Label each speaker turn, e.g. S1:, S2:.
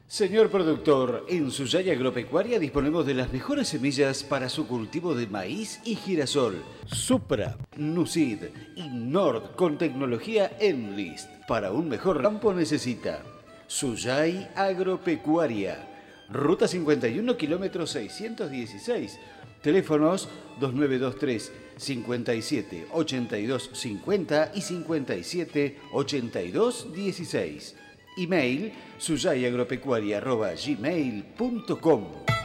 S1: Señor productor, en Suyay Agropecuaria disponemos de las mejores semillas para su cultivo de maíz y girasol. Supra, Nucid y Nord con tecnología Enlist. Para un mejor campo necesita Suyay Agropecuaria. Ruta 51, kilómetro 616. Teléfonos 2923 57 82 50 y 57 82 16. Email suyayagropecuaria@gmail.com.